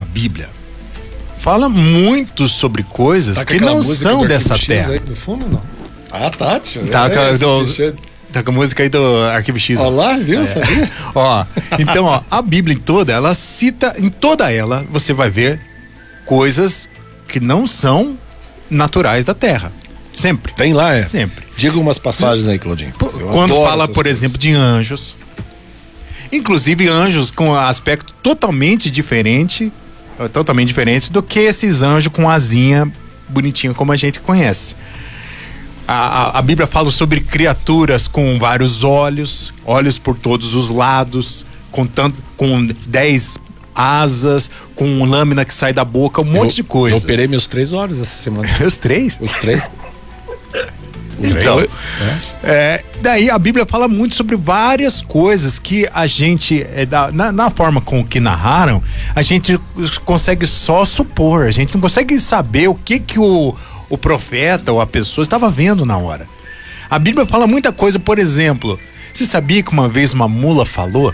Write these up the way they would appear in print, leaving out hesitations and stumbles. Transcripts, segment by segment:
Bíblia fala muito sobre coisas que não são dessa terra. Aí no fundo, não? Ah, tá. Tá com a música aí do Arquivo X. Olha lá, viu? Sabia? Então, a Bíblia toda, ela cita, em toda ela, você vai ver coisas que não são naturais da terra. Sempre. Tem lá, é? Sempre. Diga umas passagens aí, Claudinho. Quando fala, por exemplo, de anjos. Inclusive anjos com aspecto totalmente diferente do que esses anjos com asinha bonitinha como a gente conhece. A Bíblia fala sobre criaturas com vários olhos por todos os lados, com 10 asas, com lâmina que sai da boca, um monte de coisa. Eu operei meus 3 olhos essa semana. Os 3? Os 3. Então, daí a Bíblia fala muito sobre várias coisas que a gente, na forma com que narraram, a gente consegue só supor, a gente não consegue saber o que o profeta ou a pessoa estava vendo na hora. A Bíblia fala muita coisa, por exemplo, você sabia que uma vez uma mula falou?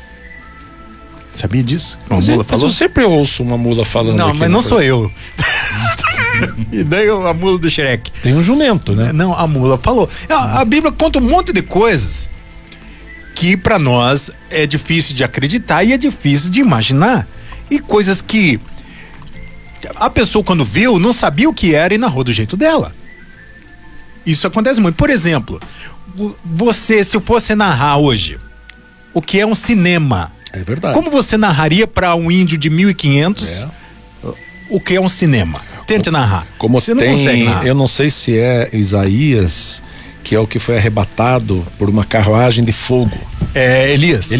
Sabia disso? Uma mula falou? Eu sempre ouço uma mula falando. Não, mas não sou eu. E daí a mula do Shrek. Tem um jumento, né? Não, a mula falou. A Bíblia conta um monte de coisas que para nós é difícil de acreditar e é difícil de imaginar. E coisas que a pessoa quando viu não sabia o que era e narrou do jeito dela. Isso acontece muito. Por exemplo, você, se fosse narrar hoje o que é um cinema, é verdade. Como você narraria para um índio de 1500 o que é um cinema? Tente narrar. Como você não consegue narrar. Eu não sei se é Isaías, que é o que foi arrebatado por uma carruagem de fogo. É Elias.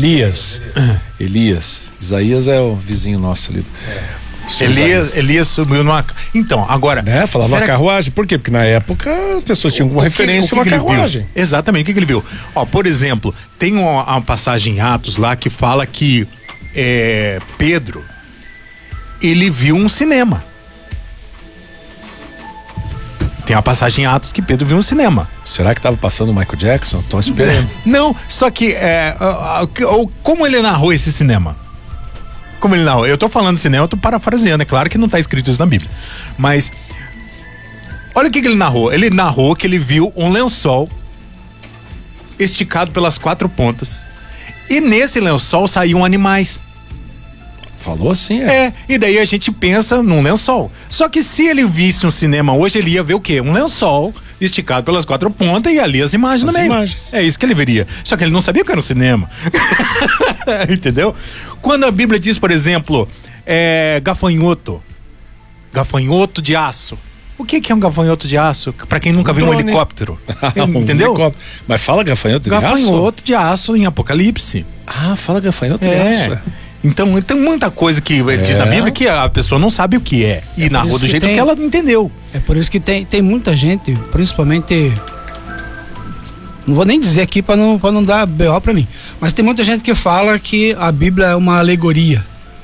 Isaías é o vizinho nosso ali. Elias subiu numa. Então, agora. Falava uma carruagem, por quê? Porque na época as pessoas tinham como referência uma carruagem. Exatamente, o que ele viu? Por exemplo, tem uma passagem em Atos lá que fala que Pedro, ele viu um cinema. Tem uma passagem em Atos que Pedro viu um cinema. Será que estava passando o Michael Jackson? Tô esperando. Não, só que como ele narrou esse cinema? Como ele narrou? Eu tô falando cinema, eu tô parafraseando, é claro que não tá escrito isso na Bíblia. Mas olha o que ele narrou. Ele narrou que ele viu um lençol esticado pelas 4 pontas. E nesse lençol saíam animais. Falou assim, e daí a gente pensa num lençol. Só que se ele visse um cinema hoje, ele ia ver o quê? Um lençol esticado pelas 4 pontas e ali as imagens no meio. Imagens. É isso que ele veria. Só que ele não sabia que era um cinema. Entendeu? Quando a Bíblia diz, por exemplo, gafanhoto de aço. O que é um gafanhoto de aço? Pra quem nunca viu um helicóptero. Entendeu? Helicóptero. Mas fala gafanhoto de aço? Gafanhoto de aço em Apocalipse. Fala gafanhoto de aço. Então tem muita coisa que diz na Bíblia que a pessoa não sabe o que é. E narrou do jeito que ela entendeu. É por isso que tem muita gente, principalmente. Não vou nem dizer aqui pra não dar BO pra mim. Mas tem muita gente que fala que a Bíblia é uma alegoria.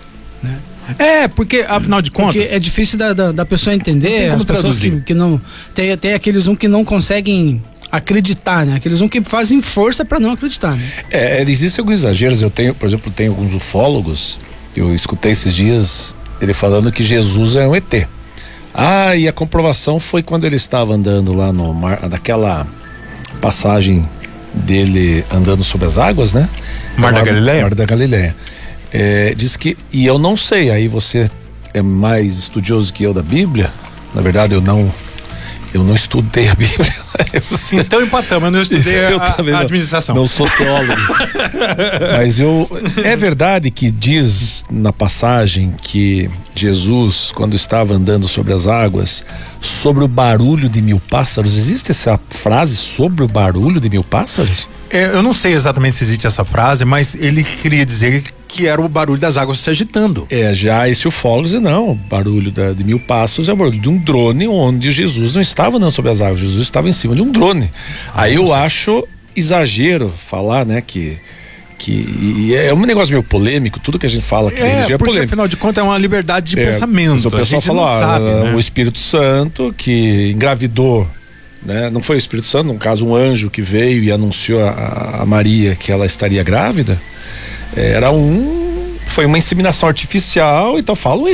Né? Porque afinal de contas. Porque é difícil da pessoa entender. As pessoas que não. Tem aqueles que não conseguem acreditar, né? Aqueles que fazem força para não acreditar, né? Existem alguns exageros. Por exemplo, tem alguns ufólogos. Eu escutei esses dias ele falando que Jesus é um ET. E a comprovação foi quando ele estava andando lá no mar, naquela passagem dele andando sobre as águas, né? Mar da Galileia? Mar da Galileia. Diz que, e eu não sei, aí você é mais estudioso que eu da Bíblia. Na verdade, eu não estudei a Bíblia. Então empatamos, eu não estudei a administração. Não sou teólogo. Mas é verdade que diz na passagem que Jesus, quando estava andando sobre as águas, sobre o barulho de 1000 pássaros, existe essa frase sobre o barulho de 1000 pássaros? Eu não sei exatamente se existe essa frase, mas ele queria dizer que era o barulho das águas se agitando. Já esse ufólogo diz, não, o barulho de 1000 pássaros é o barulho de um drone onde Jesus não estava andando sobre as águas, Jesus estava em cima de um drone. Aí eu acho exagero falar, né, que é um negócio meio polêmico, tudo que a gente fala que religião é polêmico. Afinal de contas é uma liberdade de pensamento. O pessoal fala, né? O Espírito Santo que engravidou, né? Não foi o Espírito Santo, no caso um anjo que veio e anunciou a Maria que ela estaria grávida. Foi uma inseminação artificial, então falam